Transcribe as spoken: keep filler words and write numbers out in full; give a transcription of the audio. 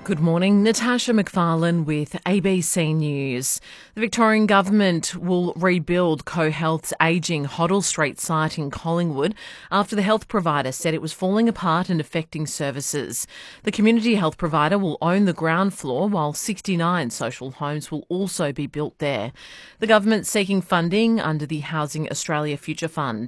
Good morning, Natasha McFarlane with A B C News. The Victorian Government will rebuild CoHealth's ageing Hoddle Street site in Collingwood after the health provider said it was falling apart and affecting services. The community health provider will own the ground floor, while sixty-nine social homes will also be built there. The government's seeking funding under the Housing Australia Future Fund.